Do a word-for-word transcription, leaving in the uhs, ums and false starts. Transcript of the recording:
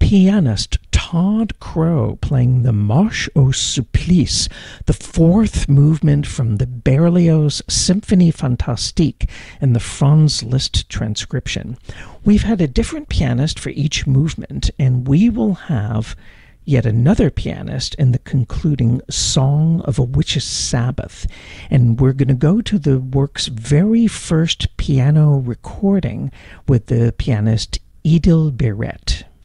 pianist Todd Crow playing the Marche au Supplice, the fourth movement from the Berlioz Symphonie Fantastique in the Franz Liszt transcription. We've had a different pianist for each movement, and we will have yet another pianist in the concluding Song of a Witch's Sabbath. And we're going to go to the work's very first piano recording with the pianist Idil Biret.